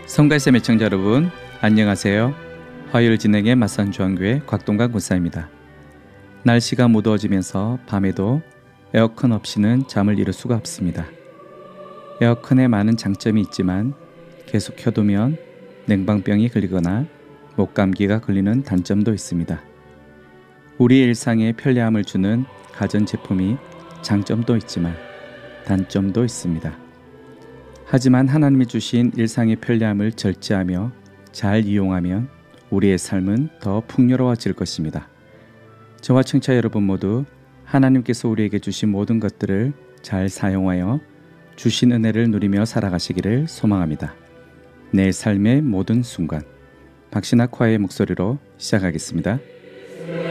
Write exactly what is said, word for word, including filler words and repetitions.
성가에서 애청자 여러분 안녕하세요. 화요일 진행의 마산중앙교회 곽동관 권사입니다. 날씨가 무더워지면서 밤에도 에어컨 없이는 잠을 이룰 수가 없습니다. 에어컨에 많은 장점이 있지만 계속 켜두면 냉방병이 걸리거나 목감기가 걸리는 단점도 있습니다. 우리 일상에 편리함을 주는 가전제품이 장점도 있지만 단점도 있습니다. 하지만 하나님이 주신 일상의 편리함을 절제하며 잘 이용하면 우리의 삶은 더 풍요로워질 것입니다. 저와 청취자 여러분 모두 하나님께서 우리에게 주신 모든 것들을 잘 사용하여 주신 은혜를 누리며 살아가시기를 소망합니다. 내 삶의 모든 순간, 박신학 화의 목소리로 시작하겠습니다.